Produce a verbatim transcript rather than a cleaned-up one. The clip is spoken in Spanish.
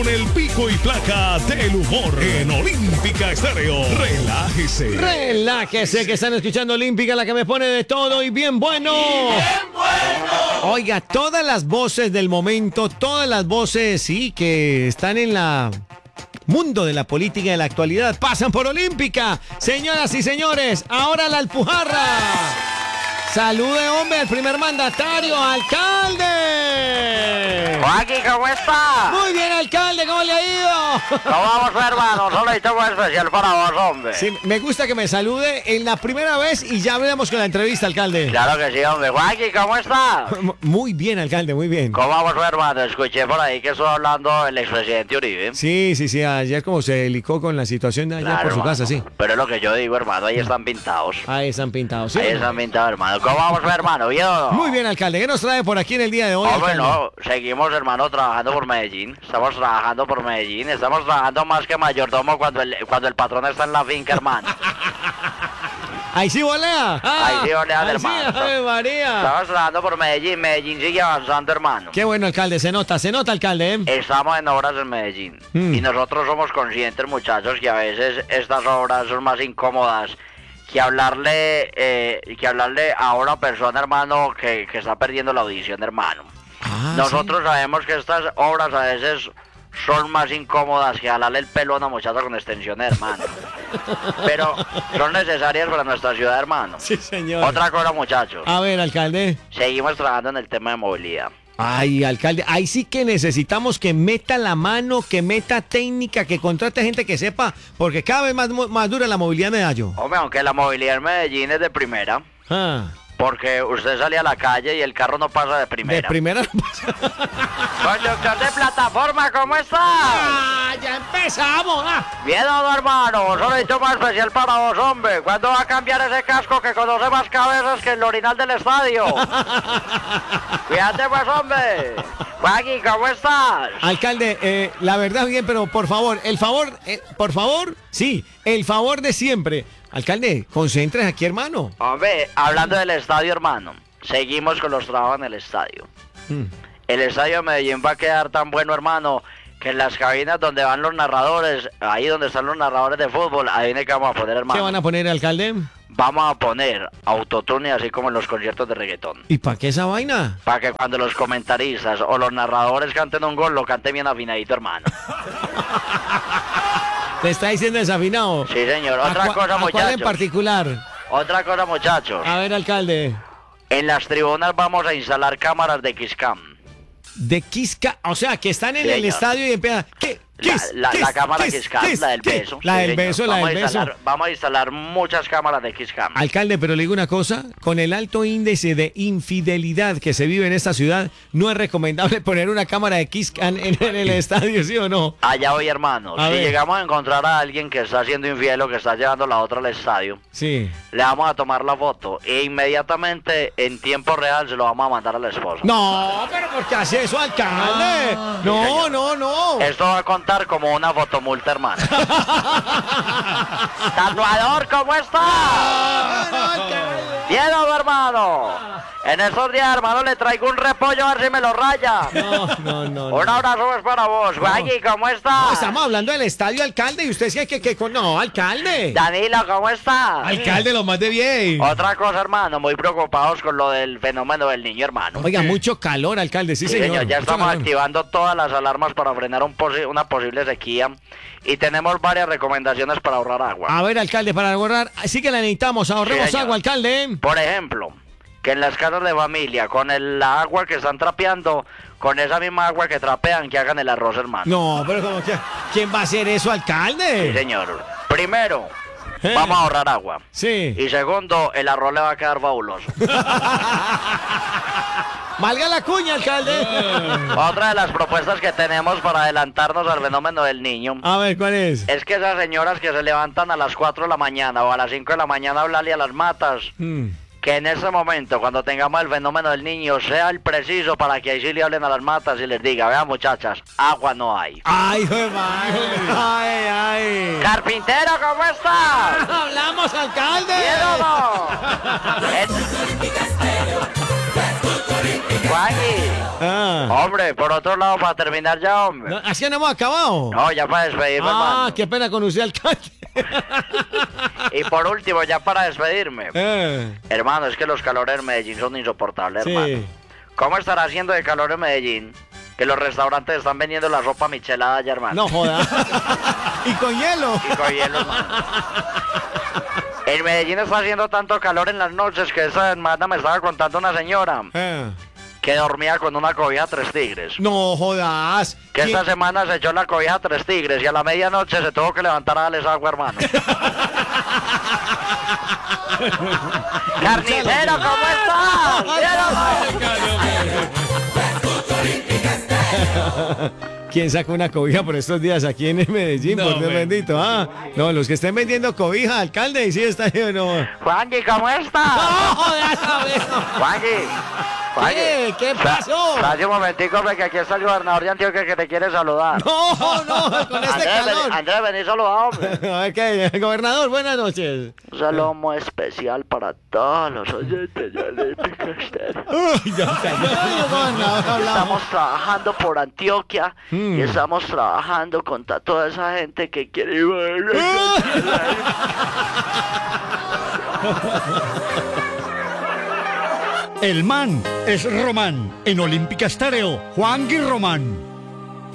Con el pico y placa del humor en Olímpica Estéreo. Relájese. Relájese, que están escuchando Olímpica, la que me pone de todo y bien bueno. ¡Bien bueno! Oiga, todas las voces del momento, todas las voces, sí, que están en la mundo de la política y de la actualidad, pasan por Olímpica. Señoras y señores, ahora la Alpujarra. Salude, hombre, al primer mandatario, alcalde. Joaquín, ¿cómo está? Muy bien, alcalde, ¿cómo le ha ido? ¿Cómo vamos, hermano? Solo hice un especial para vos, hombre. Sí, me gusta que me salude en la primera vez y ya hablamos con la entrevista, alcalde. Claro que sí, hombre. Joaquín, ¿cómo está? Muy bien, alcalde, muy bien. ¿Cómo vamos, hermano? Escuché por ahí que estuvo hablando el expresidente Uribe. Sí, sí, sí, ayer como se delicó con la situación de allá Claro, por su hermano. casa, sí. Pero es lo que yo digo, hermano, ahí están pintados. Ahí están pintados, ¿sí? Ahí están pintados, hermano. ¿Cómo vamos, hermano? ¿Bien o no? Muy bien, alcalde. ¿Qué nos trae por aquí en el día de hoy, Hombre, alcalde? no, seguimos, hermano, trabajando por Medellín. Estamos trabajando por Medellín. Estamos trabajando más que mayordomo cuando el, cuando el patrón está en la finca, hermano. Ahí sí volea. Ah, Ahí sí volea, ahí hermano. Sí, Ave María. Estamos trabajando por Medellín. Medellín sigue avanzando, hermano. Qué bueno, alcalde. Se nota, se nota, alcalde. ¿eh? Estamos en obras en Medellín. Mm. Y nosotros somos conscientes, muchachos, que a veces estas obras son más incómodas que hablarle eh, que hablarle a una persona, hermano, que, que está perdiendo la audición, hermano. Ah, Nosotros sabemos que estas obras a veces son más incómodas que jalarle el pelo a una muchacha con extensiones, hermano. Pero son necesarias para nuestra ciudad, hermano. Sí, señor. Otra cosa, muchachos. A ver, alcalde. Seguimos trabajando en el tema de movilidad. Ay, alcalde, ahí sí que necesitamos que meta la mano, que meta técnica, que contrate gente que sepa, porque cada vez más, más dura la movilidad de Medallo. Hombre, aunque la movilidad en Medellín es de primera. Ah, Porque usted sale a la calle y el carro no pasa de de primera. primera. Conductor de plataforma, ¿cómo está? ¡Ah, ya empezamos! Ah. Bien, don hermano, solo hay toma especial para vos, hombre. ¿Cuándo va a cambiar ese casco que conoce más cabezas que el orinal del estadio? Cuídate, pues, hombre. Joaquín, ¿cómo estás? Alcalde, eh, la verdad bien, pero por favor, el favor, eh, por favor, sí, el favor de siempre. Alcalde, concéntrese aquí, hermano. Hombre, hablando del estadio, hermano, seguimos con los trabajos en el estadio. Mm. El estadio de Medellín va a quedar tan bueno, hermano, que en las cabinas donde van los narradores, ahí donde están los narradores de fútbol, ahí viene que vamos a poner, hermano. ¿Qué van a poner, alcalde? Vamos a poner autotune así como en los conciertos de reggaetón. ¿Y para qué esa vaina? Para que cuando los comentaristas o los narradores canten un gol, lo canten bien afinadito, hermano. ¿Te está diciendo desafinado? Sí, señor. ¿A Otra cua- cosa, a cuál en muchachos. particular? Otra cosa, muchachos. A ver, alcalde. En las tribunas vamos a instalar cámaras de Kisscam. De Quisca, o sea, que están en Sí, el señor. estadio y empiezan... ¿Qué? La, Kiss, la, kiss, la cámara kiss, Kisscam, kiss, la del kiss. beso. La Sí, del señor. beso, la vamos del a beso. instalar- Vamos a instalar muchas cámaras de Kisscam. Alcalde, pero le digo una cosa, con el alto índice de infidelidad que se vive en esta ciudad, no es recomendable poner una cámara de Kiss Cam en, en el estadio, ¿sí o no? Allá voy, hermano. A Si ver. llegamos a encontrar a alguien que está siendo infiel o que está llevando la otra al estadio, Sí. le vamos a tomar la foto e inmediatamente en tiempo real se lo vamos a mandar a la esposa. No, pero ¿por qué hace eso, alcalde? no, señor. no, no. Esto va a contar como una fotomulta, hermano. Tatuador, ¿cómo está? Bien, don hermano. En estos días, hermano, le traigo un repollo a ver si me lo raya. No, no, no. no. Un abrazo es para vos. Guay, ¿cómo está? No, estamos hablando del estadio, alcalde, y usted decía que, que, que- no, alcalde. Danilo, ¿cómo está? Alcalde, lo más de bien. Otra cosa, hermano, muy preocupados con lo del fenómeno del niño, hermano. Oiga, mucho calor, alcalde, sí, Sí, señor. señor, ya mucho estamos calor. activando todas las alarmas para frenar un posi- una posible sequía y tenemos varias recomendaciones para ahorrar agua. A ver, alcalde, para ahorrar, sí que la necesitamos, ahorremos Sí, señor. agua, alcalde. Por ejemplo, que en las casas de familia, con el la agua que están trapeando, con esa misma agua que trapean, que hagan el arroz, hermano. No, pero como que, ¿quién va a hacer eso, Sí, alcalde? señor. Primero, Eh. vamos a ahorrar agua. Sí. Y segundo, el arroz le va a quedar fabuloso. Valga la cuña, alcalde. Otra de las propuestas que tenemos para adelantarnos al fenómeno del niño A ver, ¿cuál es? es que esas señoras que se levantan a las cuatro de la mañana o a las cinco de la mañana a hablarle a las matas, Mm. que en ese momento, cuando tengamos el fenómeno del niño, sea el preciso para que ahí sí le hablen a las matas y les diga, vean muchachas, agua no hay. Ay, hijo de madre. Ay, ay. Carpintero, ¿cómo estás? Hablamos, alcalde. ¿Bien o no? Es- Juanqui. Ah. Hombre, por otro lado, para terminar ya, hombre. No, ¿así no hemos acabado? No, ya para despedirme, Ah, hermano. qué pena con usted, alcalde. Y por último, ya para despedirme. Eh, Hermano, es que los calores en Medellín son insoportables, Sí. hermano. ¿Cómo estará haciendo de calor en Medellín? Que los restaurantes están vendiendo la sopa michelada ya, hermano. no joda. Y con hielo. Y con hielo, hermano. En Medellín está haciendo tanto calor en las noches que esa semana me estaba contando una señora Eh, que dormía con una cobija tres tigres. no jodas. Que ¿Quién- esta semana se echó la cobija tres tigres y a la medianoche se tuvo que levantar a darles agua, hermano. ¡Carnicero, ¿cómo estás? ¿Quién sacó una cobija por estos días aquí en Medellín? No, por Dios hombre. bendito. Ah, no, los que estén vendiendo cobija, alcalde, y sí está yo, no. Juanqui, ¿cómo estás? ¡No jodas, Juanqui. Juanqui. ¿Qué? ¿Qué pasó? Espérate un momentico, porque aquí está el gobernador de Antioquia que te quiere saludar. No, no, con este Andrés, vení, calor. Andrés, vení saludado, hombre. A ver qué, gobernador, buenas noches. Un saludo muy especial para todos los oyentes de Olímpica Estéreo. Uy, ya, ya, ya, gobernador, hablamos. Estamos trabajando por Antioquia Mm. y estamos trabajando contra toda esa gente que quiere... El man es Román. En Olímpica Estéreo, Juan Román.